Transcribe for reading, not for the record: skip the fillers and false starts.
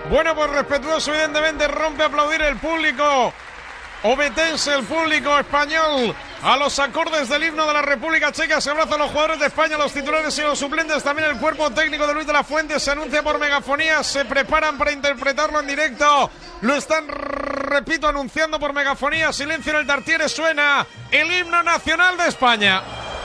Bueno, pues respetuoso, evidentemente, rompe a aplaudir el público obetense, el público español, a los acordes del himno de la República Checa. Se abrazan los jugadores de España, los titulares y los suplentes. También el cuerpo técnico de Luis de la Fuente se anuncia por megafonía. Se preparan para interpretarlo en directo. Lo están, repito, anunciando por megafonía. Silencio en el Tartiere, suena el himno nacional de España.